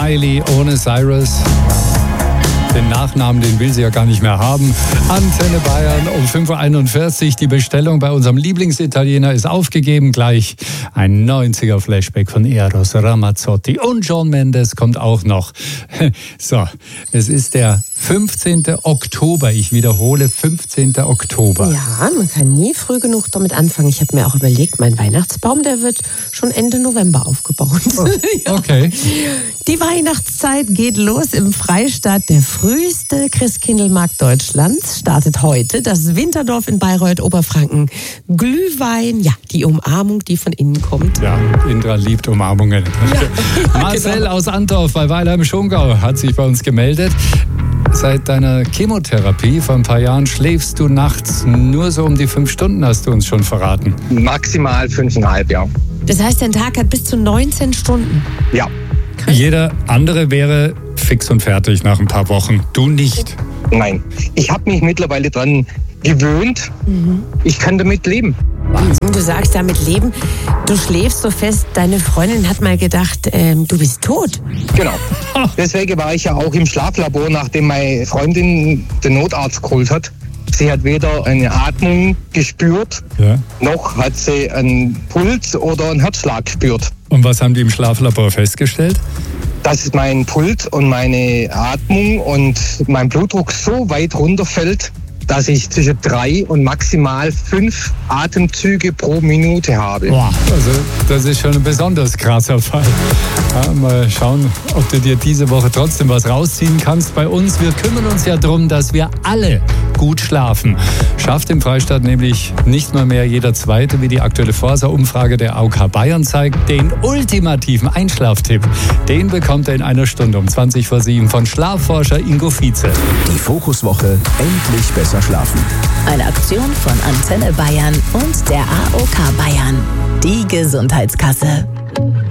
Miley ohne Cyrus. Den Nachnamen, den will sie ja gar nicht mehr haben. Antenne Bayern um 5.41 Uhr. Die Bestellung bei unserem Lieblingsitaliener ist aufgegeben. Gleich ein 90er-Flashback von Eros Ramazzotti. Und Shawn Mendes kommt auch noch. So, es ist der 15. Oktober. Ich wiederhole, 15. Oktober. Ja, man kann nie früh genug damit anfangen. Ich habe mir auch überlegt, mein Weihnachtsbaum, der wird schon Ende November aufgebaut. Oh, okay. Die Weihnachtszeit geht los im Freistaat. Der früheste Christkindlmarkt Deutschlands startet heute. Das Winterdorf in Bayreuth, Oberfranken. Glühwein, ja, die Umarmung, die von innen kommt. Ja, Indra liebt Umarmungen. Ja, Marcel genau. Aus Andorf bei Weilheim-Schongau hat sich bei uns gemeldet. Seit deiner Chemotherapie vor ein paar Jahren schläfst du nachts nur so um die 5 Stunden, hast du uns schon verraten. Maximal 5,5, ja. Das heißt, dein Tag hat bis zu 19 Stunden. Ja. Jeder andere wäre fix und fertig nach ein paar Wochen. Du nicht. Nein. Ich habe mich mittlerweile dran gewöhnt. Ich kann damit leben. Du sagst damit leben, du schläfst so fest, deine Freundin hat mal gedacht, du bist tot. Genau. Deswegen war ich ja auch im Schlaflabor, nachdem meine Freundin den Notarzt geholt hat. Sie hat weder eine Atmung gespürt, noch hat sie einen Puls oder einen Herzschlag gespürt. Und was haben die im Schlaflabor festgestellt? Dass mein Puls und meine Atmung und mein Blutdruck so weit runterfällt, dass ich zwischen 3 und maximal 5 Atemzüge pro Minute habe. Boah, also das ist schon ein besonders krasser Fall. Ja, mal schauen, ob du dir diese Woche trotzdem was rausziehen kannst bei uns. Wir kümmern uns ja darum, dass wir alle gut schlafen. Schafft im Freistaat nämlich nicht nur mehr jeder Zweite, wie die aktuelle Forsa-Umfrage der AOK Bayern zeigt. Den ultimativen Einschlaftipp, den bekommt er in einer Stunde um 20:07 von Schlafforscher Ingo Vize. Die Fokuswoche endlich besser schlafen. Eine Aktion von Antenne Bayern und der AOK Bayern. Die Gesundheitskasse.